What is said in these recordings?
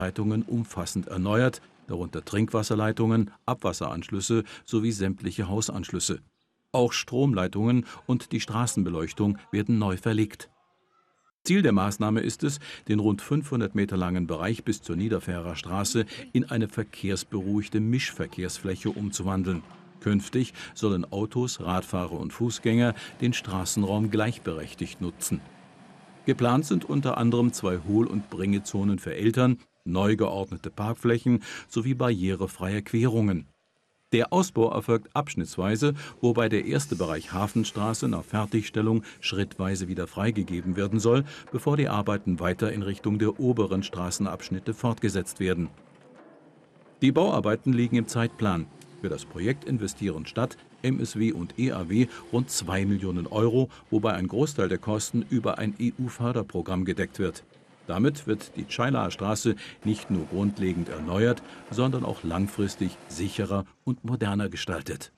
Leitungen umfassend erneuert, darunter Trinkwasserleitungen, Abwasseranschlüsse sowie sämtliche Hausanschlüsse. Auch Stromleitungen und die Straßenbeleuchtung werden neu verlegt. Ziel der Maßnahme ist es, den rund 500 Meter langen Bereich bis zur Niederfährer Straße in eine verkehrsberuhigte Mischverkehrsfläche umzuwandeln. Künftig sollen Autos, Radfahrer und Fußgänger den Straßenraum gleichberechtigt nutzen. Geplant sind unter anderem 2 Hohl- und Bringezonen für Eltern, neu geordnete Parkflächen sowie barrierefreie Querungen. Der Ausbau erfolgt abschnittsweise, wobei der erste Bereich Hafenstraße nach Fertigstellung schrittweise wieder freigegeben werden soll, bevor die Arbeiten weiter in Richtung der oberen Straßenabschnitte fortgesetzt werden. Die Bauarbeiten liegen im Zeitplan. Für das Projekt investieren Stadt, MSW und EAW rund 2 Millionen Euro, wobei ein Großteil der Kosten über ein EU-Förderprogramm gedeckt wird. Damit wird die Tscheilaer Straße nicht nur grundlegend erneuert, sondern auch langfristig sicherer und moderner gestaltet.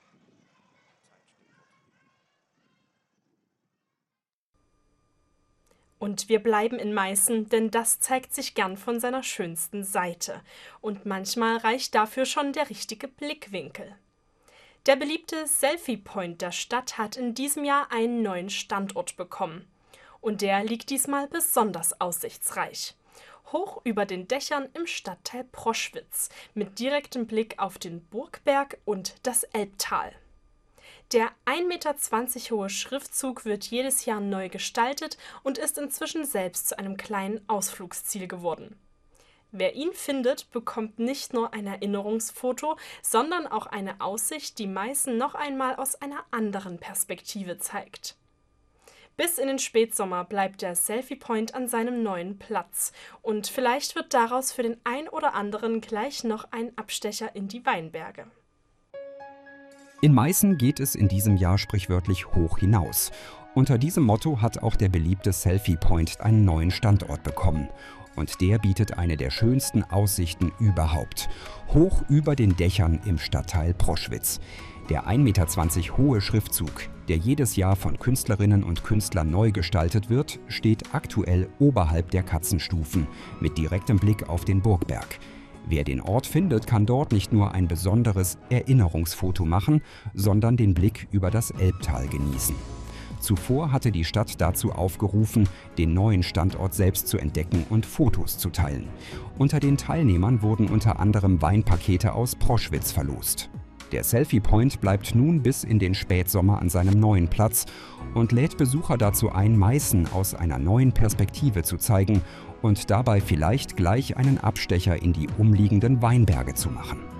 Und wir bleiben in Meißen, denn das zeigt sich gern von seiner schönsten Seite. Und manchmal reicht dafür schon der richtige Blickwinkel. Der beliebte Selfie-Point der Stadt hat in diesem Jahr einen neuen Standort bekommen. Und der liegt diesmal besonders aussichtsreich. Hoch über den Dächern im Stadtteil Proschwitz, mit direktem Blick auf den Burgberg und das Elbtal. Der 1,20 Meter hohe Schriftzug wird jedes Jahr neu gestaltet und ist inzwischen selbst zu einem kleinen Ausflugsziel geworden. Wer ihn findet, bekommt nicht nur ein Erinnerungsfoto, sondern auch eine Aussicht, die Meißen noch einmal aus einer anderen Perspektive zeigt. Bis in den Spätsommer bleibt der Selfie-Point an seinem neuen Platz. Und vielleicht wird daraus für den ein oder anderen gleich noch ein Abstecher in die Weinberge. In Meißen geht es in diesem Jahr sprichwörtlich hoch hinaus. Unter diesem Motto hat auch der beliebte Selfie-Point einen neuen Standort bekommen. Und der bietet eine der schönsten Aussichten überhaupt. Hoch über den Dächern im Stadtteil Proschwitz. Der 1,20 Meter hohe Schriftzug, der jedes Jahr von Künstlerinnen und Künstlern neu gestaltet wird, steht aktuell oberhalb der Katzenstufen mit direktem Blick auf den Burgberg. Wer den Ort findet, kann dort nicht nur ein besonderes Erinnerungsfoto machen, sondern den Blick über das Elbtal genießen. Zuvor hatte die Stadt dazu aufgerufen, den neuen Standort selbst zu entdecken und Fotos zu teilen. Unter den Teilnehmern wurden unter anderem Weinpakete aus Proschwitz verlost. Der Selfie-Point bleibt nun bis in den Spätsommer an seinem neuen Platz und lädt Besucher dazu ein, Meißen aus einer neuen Perspektive zu zeigen und dabei vielleicht gleich einen Abstecher in die umliegenden Weinberge zu machen.